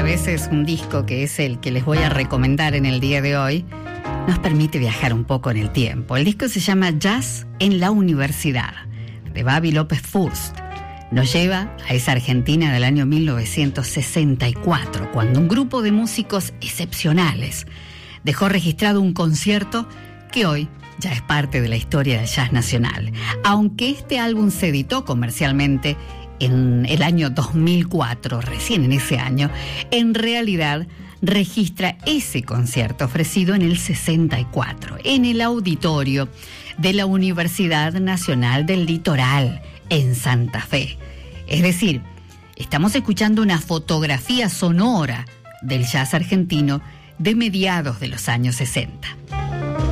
veces un disco que es el que les voy a recomendar en el día de hoy nos permite viajar un poco en el tiempo. El disco se llama Jazz en la Universidad, de Babi López Furst. Nos lleva a esa Argentina del año 1964, cuando un grupo de músicos excepcionales dejó registrado un concierto que hoy ya es parte de la historia del jazz nacional. Aunque este álbum se editó comercialmente en el año 2004, recién en ese año, en realidad registra ese concierto ofrecido en el 64, en el auditorio de la Universidad Nacional del Litoral, en Santa Fe. Es decir, estamos escuchando una fotografía sonora del jazz argentino de mediados de los años 60.